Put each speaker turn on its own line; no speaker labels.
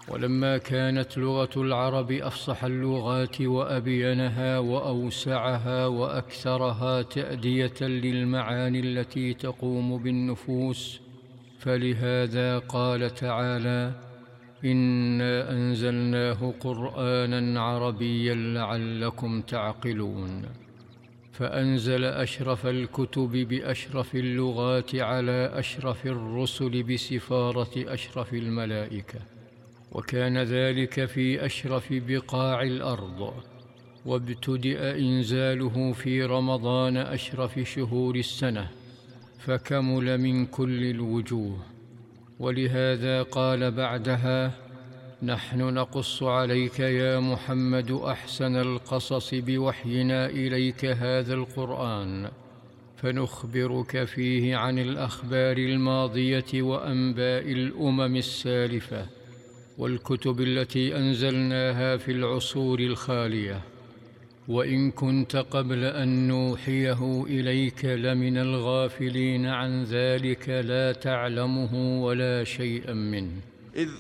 ولما كانت لغة العرب أفصح اللغات وأبينها وأوسعها وأكثرها تأدية للمعاني التي تقوم بالنفوس، فلهذا قال تعالى: إنا أنزلناه قرآنا عربيا لعلكم تعقلون. فأنزل أشرف الكتب بأشرف اللغات على أشرف الرسل بسفارة أشرف الملائكة، وكان ذلك في أشرف بقاع الأرض، وابتدأ إنزاله في رمضان أشرف شهور السنة، فكمل من كل الوجوه. ولهذا قال بعدها: نحن نقص عليك يا محمد أحسن القصص بوحينا إليك هذا القرآن، فنخبرك فيه عن الأخبار الماضية وأنباء الأمم السالفة والكتب التي أنزلناها في العصور الخالية. وإن كنت قبل أن نوحيه إليك لمن الغافلين عن ذلك لا تعلمه ولا شيئا منه.